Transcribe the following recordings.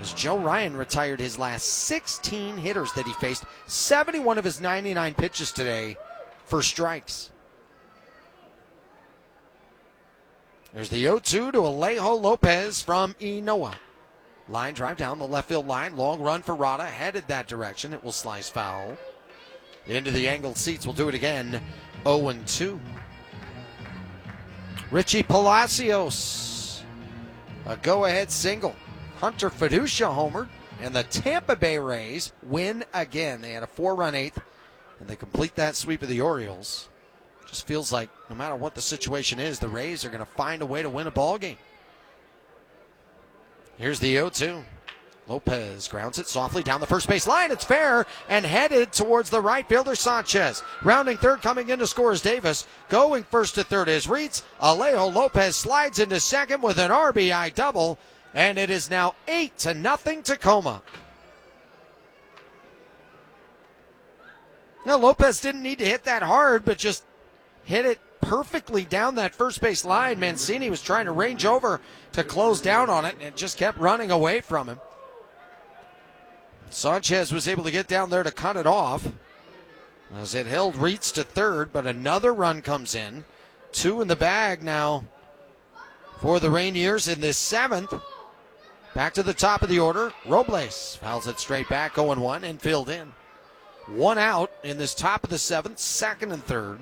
as Joe Ryan retired his last 16 hitters that he faced. 71 of his 99 pitches today for strikes. There's the 0-2 to Alejo Lopez from Inoa. Line drive down the left field line. Long run for Rada. Headed that direction. It will slice foul. Into the angled seats. We'll do it again. 0-2. Richie Palacios. A go-ahead single. Hunter Fiducia homered. And the Tampa Bay Rays win again. They had a 4-run eighth. And they complete that sweep of the Orioles. Just feels like no matter what the situation is, the Rays are going to find a way to win a ball game. Here's the 0-2. Lopez grounds it softly down the first base line. It's fair and headed towards the right fielder, Sanchez. Rounding third, coming in to score is Davis. Going first to third is Reitz. Alejo Lopez slides into second with an RBI double. And it is now 8-0 Tacoma. Now, Lopez didn't need to hit that hard, but just hit it perfectly down that first base line. Mancini was trying to range over to close down on it, and it just kept running away from him. Sanchez was able to get down there to cut it off as it held Reitz to third, but another run comes in. 2 in the bag now for the Rainiers in this 7th. Back to the top of the order. Robles fouls it straight back, 0-1, infield in. 1 out in this top of the 7th, 2nd and 3rd.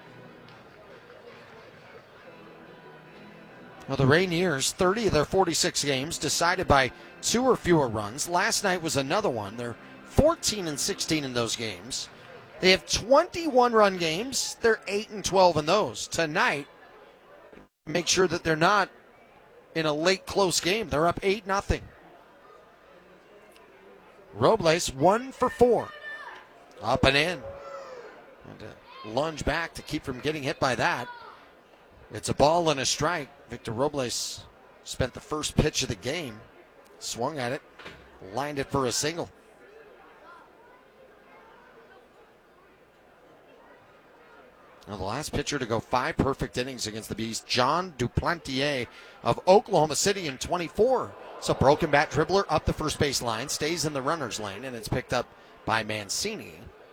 Well, the Rainiers, 30 of their 46 games decided by 2 or fewer runs. Last night was another one. They're 14-16 in those games. They have 21-run games. They're 8-12 in those. Tonight, make sure that they're not in a late close game. They're up 8-0. Robles 1 for 4. Up and in. And to lunge back to keep from getting hit by that. It's a ball and a strike. Victor Robles spent the first pitch of the game. Swung at it. Lined it for a single. Now the last pitcher to go 5 perfect innings against the Bees, John Duplantier of Oklahoma City in 24. It's a broken bat dribbler up the first base line. Stays in the runner's lane, and it's picked up by Mancini.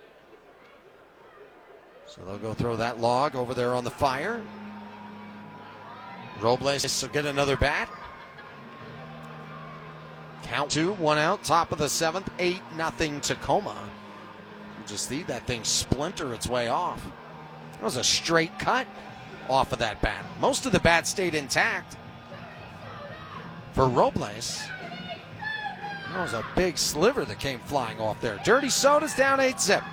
So they'll go throw that log over there on the fire. Robles will get another bat. Count 2, 1 out, top of the 7th, 8-0 Tacoma. You just see that thing splinter its way off. That was a straight cut off of that bat. Most of the bat stayed intact for Robles. That was a big sliver that came flying off there. Dirty Soda's down 8-zip.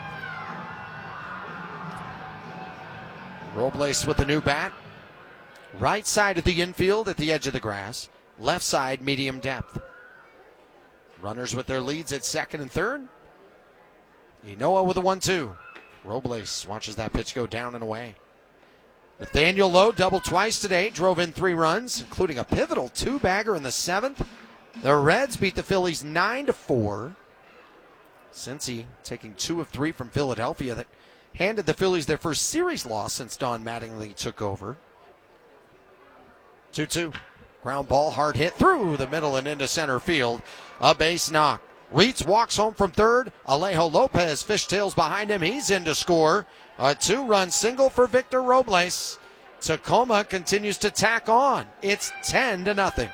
Robles with the new bat. Right side of the infield at the edge of the grass. Left side, medium depth. Runners with their leads at 2nd and 3rd. Inoa with a 1-2. Robles watches that pitch go down and away. Nathaniel Lowe doubled twice today. Drove in 3 runs, including a pivotal 2-bagger in the 7th. The Reds beat the Phillies 9-4. Cincy taking 2 of 3 from Philadelphia that handed the Phillies their first series loss since Don Mattingly took over. 2-2. Ground ball, hard hit through the middle and into center field. A base knock. Reitz walks home from third. Alejo Lopez fishtails behind him. He's in to score. A 2-run single for Victor Robles. Tacoma continues to tack on. It's 10-0.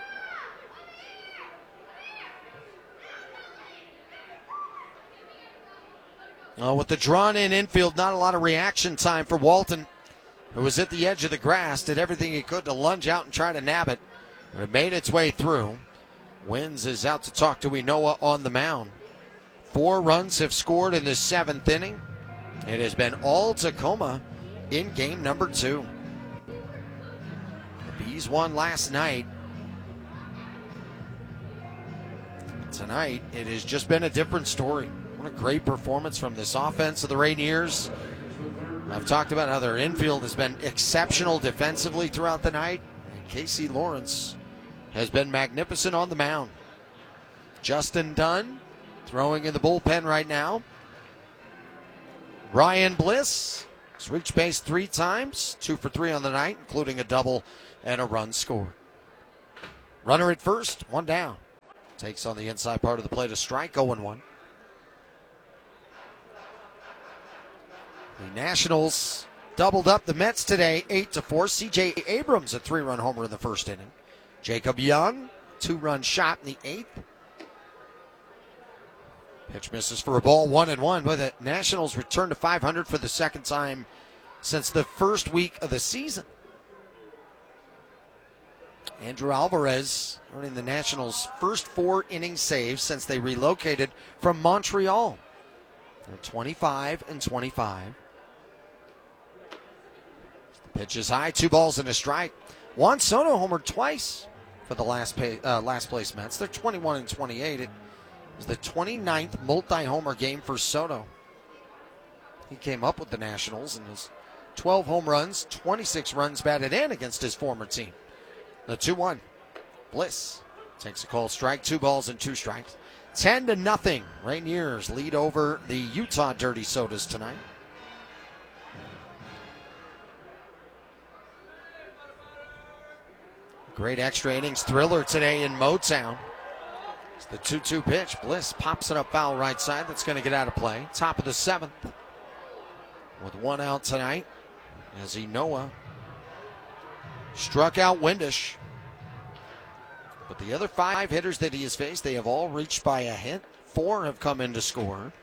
With the drawn-in infield, not a lot of reaction time for Walton, who was at the edge of the grass, did everything he could to lunge out and try to nab it. But it made its way through. Wins is out to talk to Inoa on the mound. 4 runs have scored in the 7th inning. It has been all Tacoma in game number 2. The Bees won last night. Tonight, it has just been a different story. What a great performance from this offense of the Rainiers. I've talked about how their infield has been exceptional defensively throughout the night. And Casey Lawrence has been magnificent on the mound. Justin Dunn throwing in the bullpen right now. Ryan Bliss has reached base 3 times, 2 for 3 on the night, including a double and a run scored. Runner at first, 1 down. Takes on the inside part of the plate, a strike, 0-1. The Nationals doubled up the Mets today, 8-4. C.J. Abrams, a 3-run homer in the first inning. Jacob Young, 2-run shot in the 8th. Pitch misses for a ball, 1-1. But the Nationals return to 500 for the second time since the first week of the season. Andrew Alvarez earning the Nationals' first 4-inning saves since they relocated from Montreal. They're 25-25. The pitch is high, 2 balls and a strike. Juan Soto homered twice for the last place Mets. They're 21-28. It was the 29th multi-homer game for Soto. He came up with the Nationals and was 12 home runs, 26 runs batted in against his former team. The 2-1. Bliss takes a called strike, 2 balls and 2 strikes. 10-0. Rainiers lead over the Utah Dirty Sodas tonight. Great extra innings thriller today in Motown. It's the 2-2 pitch. Bliss pops it up foul right side. That's going to get out of play. Top of the 7th. With 1 out tonight as Inoa struck out Windish. But the other 5 hitters that he has faced, they have all reached by a hit. 4 have come in to score.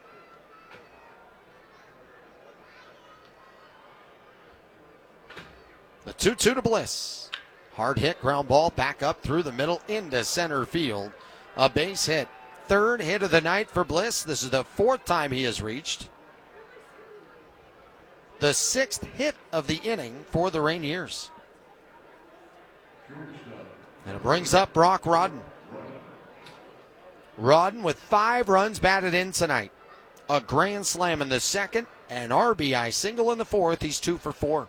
The 2-2 to Bliss. Hard hit, ground ball, back up through the middle into center field. A base hit. 3rd hit of the night for Bliss. This is the 4th time he has reached. The 6th hit of the inning for the Rainiers. And it brings up Brock Rodden. Rodden with 5 runs batted in tonight. A grand slam in the 2nd, an RBI single in the 4th. He's 2 for 4.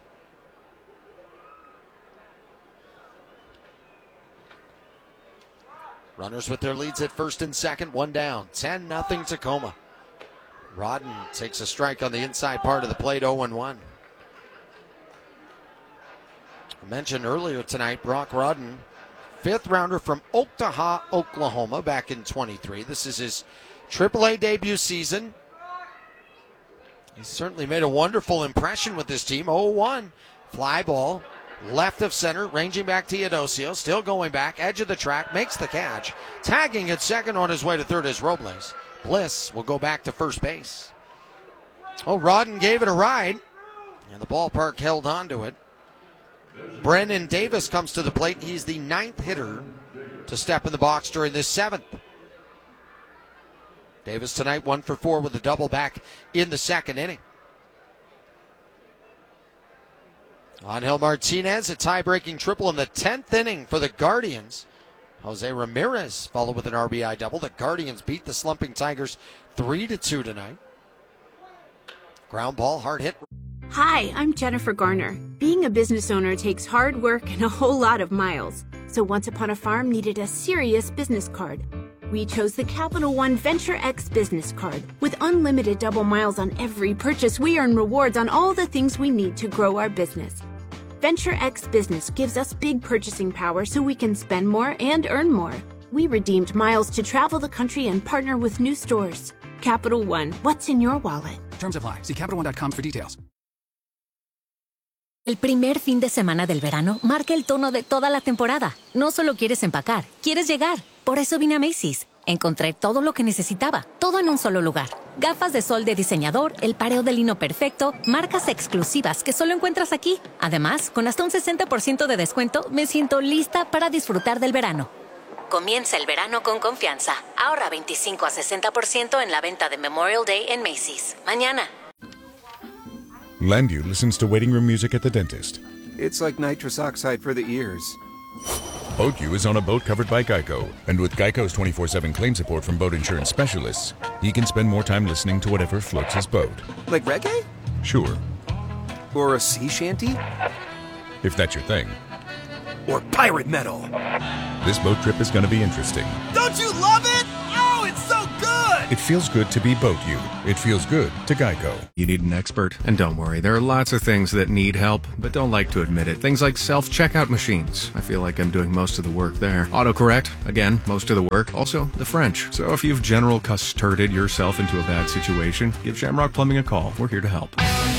Runners with their leads at first and second, 1 down. 10-0 Tacoma. Rodden takes a strike on the inside part of the plate, 0-1. I mentioned earlier tonight, Brock Rodden, 5th rounder from Oklahoma, Oklahoma, back in 23. This is his AAA debut season. He's certainly made a wonderful impression with this team. 0-1. Fly ball, left of center, ranging back to Teodosio, still going back, edge of the track, makes the catch. Tagging at second on his way to third is Robles. Bliss will go back to first base. Oh, Rodden gave it a ride, and the ballpark held on to it. Brennan Davis comes to the plate. He's the 9th hitter to step in the box during this 7th. Davis tonight 1 for 4 with a double back in the 2nd inning. Angel Martinez, a tie-breaking triple in the 10th inning for the Guardians. Jose Ramirez followed with an RBI double. The Guardians beat the slumping Tigers 3-2 tonight. Ground ball, hard hit. Hi, I'm Jennifer Garner. Being a business owner takes hard work and a whole lot of miles. So Once Upon a Farm needed a serious business card. We chose the Capital One Venture X business card. With unlimited double miles on every purchase, we earn rewards on all the things we need to grow our business. Venture X Business gives us big purchasing power so we can spend more and earn more. We redeemed miles to travel the country and partner with new stores. Capital One, what's in your wallet? Terms apply. See CapitalOne.com for details. El primer fin de semana del verano marca el tono de toda la temporada. No solo quieres empacar, quieres llegar. Por eso vine a Macy's. Encontré todo lo que necesitaba, todo en un solo lugar. Gafas de sol de diseñador, el pareo de lino perfecto, marcas exclusivas que solo encuentras aquí. Además, con hasta un 60% de descuento, me siento lista para disfrutar del verano. Comienza el verano con confianza. Ahorra 25 a 60% en la venta de Memorial Day en Macy's. Mañana. Landu listens to waiting room music at the dentist. It's like nitrous oxide for the ears. BoatU is on a boat covered by Geico. And with Geico's 24/7 claim support from boat insurance specialists, he can spend more time listening to whatever floats his boat. Like reggae? Sure. Or a sea shanty? If that's your thing. Or pirate metal? This boat trip is going to be interesting. Don't you love it? Oh, it's so good! It feels good to be Boat You. It feels good to Geico. You need an expert? And don't worry, there are lots of things that need help, but don't like to admit it. Things like self-checkout machines. I feel like I'm doing most of the work there. Autocorrect, again, most of the work. Also, the French. So if you've general custarded yourself into a bad situation, give Shamrock Plumbing a call. We're here to help.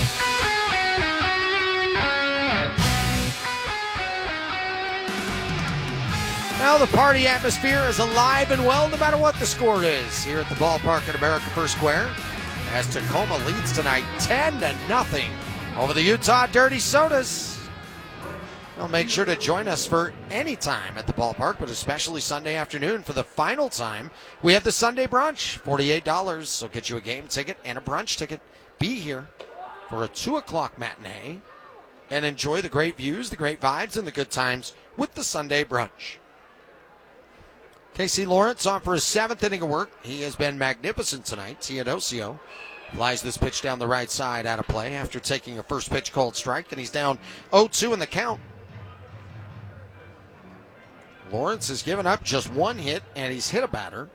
Now the party atmosphere is alive and well no matter what the score is here at the ballpark at America First Square as Tacoma leads tonight 10-0 over the Utah Dirty Sodas. Well, make sure to join us for any time at the ballpark, but especially Sunday afternoon for the final time. We have the Sunday brunch, $48, so get you a game ticket and a brunch ticket. Be here for a 2 o'clock matinee and enjoy the great views, the great vibes, and the good times with the Sunday brunch. Casey Lawrence on for his 7th inning of work. He has been magnificent tonight. Teodosio flies this pitch down the right side out of play after taking a first pitch called strike, and he's down 0-2 in the count. Lawrence has given up just one hit, and he's hit a batter.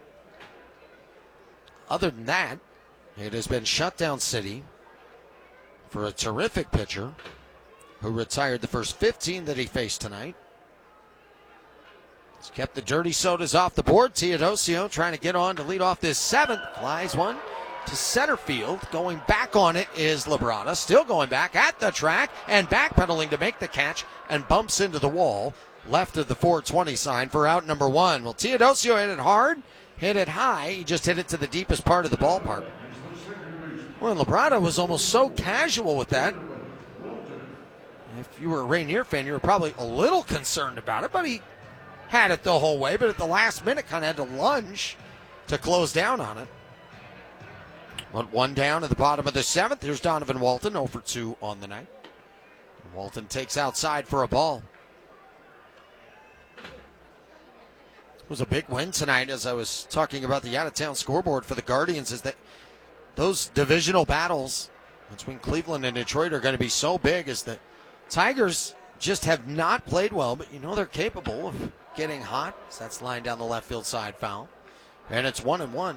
Other than that, it has been shutdown city for a terrific pitcher who retired the first 15 that he faced tonight. He's kept the Dirty Sodas off the board. Teodosio trying to get on to lead off this 7th. Flies one to center field. Going back on it is Labrada. Still going back at the track and backpedaling to make the catch and bumps into the wall. Left of the 420 sign for out number 1. Well, Teodosio hit it hard, hit it high. He just hit it to the deepest part of the ballpark. Well, Labrada was almost so casual with that. If you were a Rainier fan, you were probably a little concerned about it, but he had it the whole way, but at the last minute kind of had to lunge to close down on it. But one down at the bottom of the 7th. Here's Donovan Walton, 0-2 on the night. Walton takes outside for a ball. It was a big win tonight, as I was talking about the out-of-town scoreboard for the Guardians, is that those divisional battles between Cleveland and Detroit are going to be so big, as the Tigers just have not played well, but you know they're capable of getting hot. So that's line down the left field side, foul. And it's 1-1.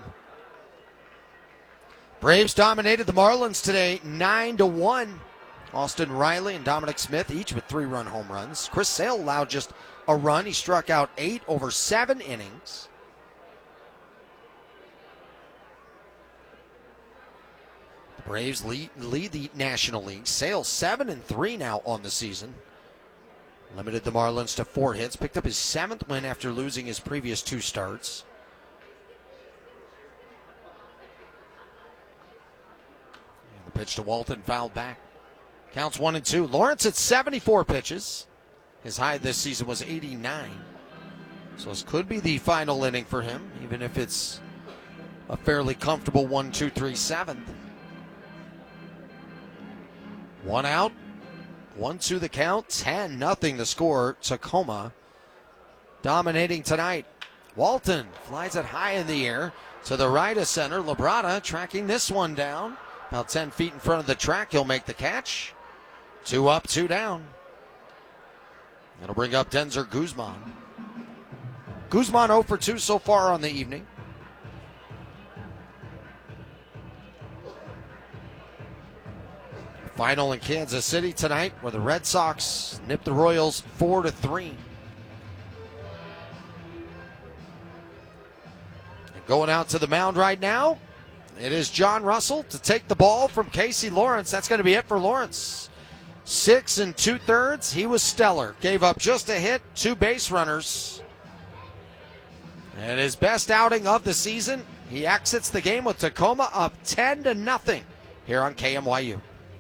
Braves dominated the Marlins today 9-1. Austin Riley and Dominic Smith each with 3-run home runs. Chris Sale allowed just a run. He struck out 8 over 7 innings. The Braves lead the National League. Sale 7-3 now on the season. Limited the Marlins to 4 hits. Picked up his 7th win after losing his previous 2 starts. And the pitch to Walton fouled back. Counts 1-2. Lawrence at 74 pitches. His high this season was 89. So this could be the final inning for him, even if it's a fairly comfortable 1-2-3 7th. 1 out. 1-2 the count, 10-0 the score. Tacoma dominating tonight. Walton flies it high in the air to the right of center. Labrada tracking this one down. About 10 feet in front of the track, he'll make the catch. 2 up, 2 down. It'll bring up Denzer Guzman. Guzman 0-2 so far on the evening. Final in Kansas City tonight, where the Red Sox nip the Royals 4-3. And going out to the mound right now, it is John Russell to take the ball from Casey Lawrence. That's going to be it for Lawrence. 6 2/3. He was stellar. Gave up just a hit, 2 base runners. And his best outing of the season. He exits the game with Tacoma up 10-0 here on KMYU.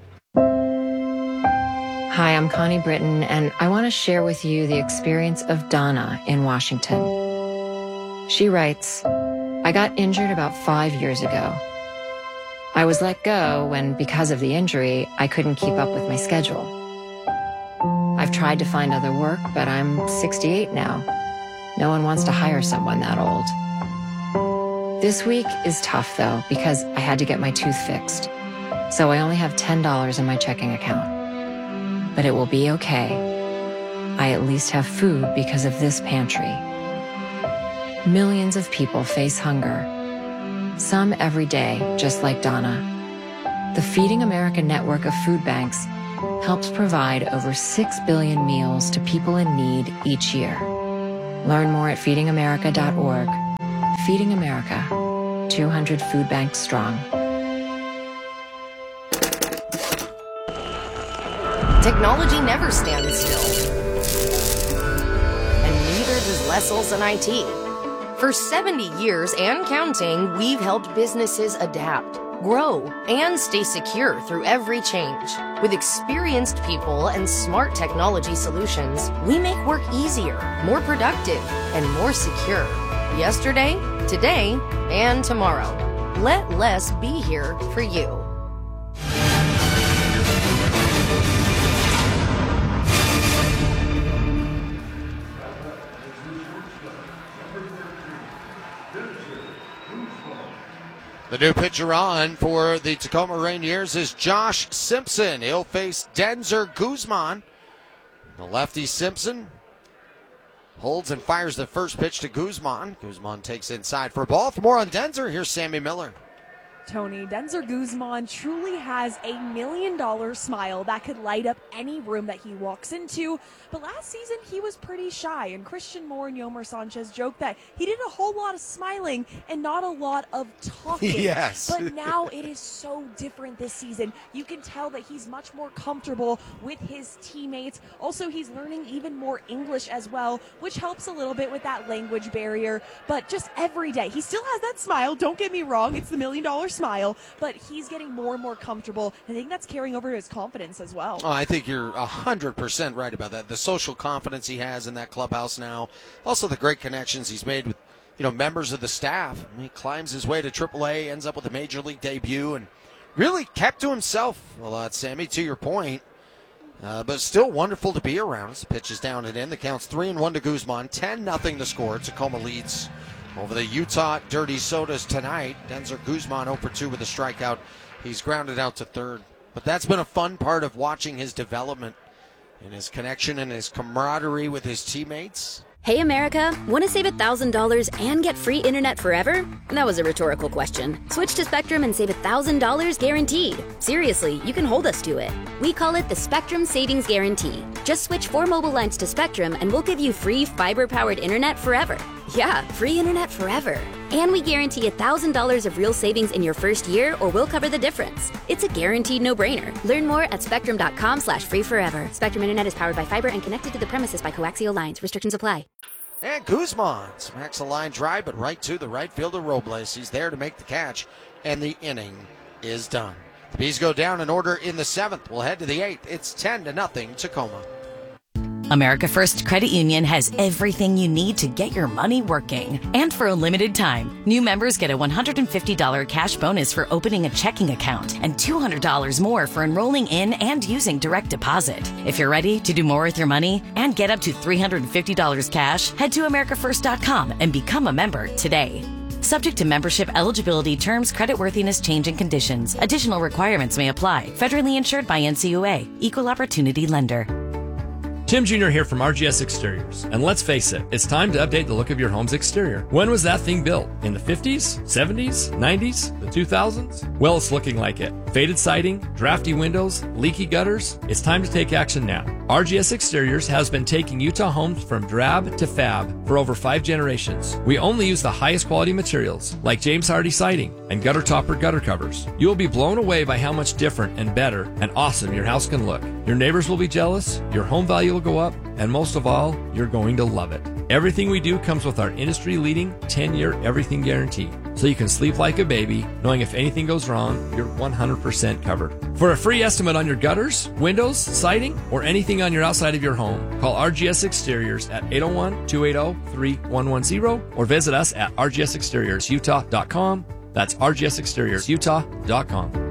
Hi, I'm Connie Britton, and I want to share with you the experience of Donna in Washington. She writes, I got injured about 5 years ago. I was let go when, because of the injury, I couldn't keep up with my schedule. I've tried to find other work, but I'm 68 now. No one wants to hire someone that old. This week is tough, though, because I had to get my tooth fixed. So I only have $10 in my checking account. But it will be okay. I at least have food because of this pantry. Millions of people face hunger. some every day, just like Donna. The Feeding America network of food banks helps provide over 6 billion meals to people in need each year. Learn more at feedingamerica.org. Feeding America, 200 food banks strong. Technology never stands still. And neither does Les Olson IT. For 70 years and counting, we've helped businesses adapt, grow, and stay secure through every change. With experienced people and smart technology solutions, we make work easier, more productive, and more secure. Yesterday, today, and tomorrow. Let Les be here for you. The new pitcher on for the Tacoma Rainiers is Josh Simpson. He'll face Denzer Guzman. The lefty Simpson holds and fires the first pitch to Guzman. Guzman takes inside for a ball. For more on Denzer, here's Sammy Miller. Tony, Denzer Guzman truly has a $1 million smile that could light up any room that he walks into. But last season, he was pretty shy, and Christian Moore and Yomer Sanchez joked that he did a whole lot of smiling and not a lot of talking. Yes. But now it is so different this season. You can tell that he's much more comfortable with his teammates. Also, he's learning even more English as well, which helps a little bit with that language barrier. But just every day, he still has that smile. Don't get me wrong. It's the $1 million smile, but he's getting more and more comfortable. I think that's carrying over to his confidence as well. Oh, I think you're 100% right about that. The social confidence he has in that clubhouse now. Also the great connections he's made with, members of the staff. I mean, he climbs his way to AAA, ends up with a major league debut, and really kept to himself a lot, Sammy, to your point. But still wonderful to be around. As the pitch is down and in. The count's 3-1 to Guzman. 10-0 to score. Tacoma leads over the Utah Dirty Sodas tonight. Denzer Guzman 0-for-2 with a strikeout. He's grounded out to third. But that's been a fun part of watching his development and his connection and his camaraderie with his teammates. Hey America, want to save $1,000 and get free internet forever? That was a rhetorical question. Switch to Spectrum and save $1,000 guaranteed. Seriously, you can hold us to it. We call it the Spectrum Savings Guarantee. Just switch 4 mobile lines to Spectrum and we'll give you free fiber-powered internet forever. Yeah, free internet forever. And we guarantee $1,000 of real savings in your first year, or we'll cover the difference. It's a guaranteed no-brainer. Learn more at spectrum.com/free forever. Spectrum Internet is powered by fiber and connected to the premises by coaxial lines. Restrictions apply. And Guzman smacks a line drive, but right to the right fielder Robles. He's there to make the catch, and the inning is done. The Bees go down in order in the 7th. We'll head to the 8th. It's 10-0 Tacoma. America First Credit Union has everything you need to get your money working. And for a limited time, new members get a $150 cash bonus for opening a checking account and $200 more for enrolling in and using direct deposit. If you're ready to do more with your money and get up to $350 cash, head to americafirst.com and become a member today. Subject to membership eligibility, terms, creditworthiness, change, and conditions. Additional requirements may apply. Federally insured by NCUA. Equal Opportunity Lender. Tim Jr. here from RGS Exteriors. And let's face it, it's time to update the look of your home's exterior. When was that thing built? In the 50s? 70s? 90s? The 2000s? Well, it's looking like it. Faded siding, drafty windows, leaky gutters. It's time to take action now. RGS Exteriors has been taking Utah homes from drab to fab for over 5 generations. We only use the highest quality materials, like James Hardy siding and gutter topper gutter covers. You will be blown away by how much different and better and awesome your house can look. Your neighbors will be jealous, your home value will go up, and most of all, you're going to love it. Everything we do comes with our industry-leading 10-year everything guarantee, so you can sleep like a baby, knowing if anything goes wrong, you're 100% covered. For a free estimate on your gutters, windows, siding, or anything on your outside of your home, call RGS Exteriors at 801-280-3110 or visit us at rgsexteriorsutah.com. That's rgsexteriorsutah.com.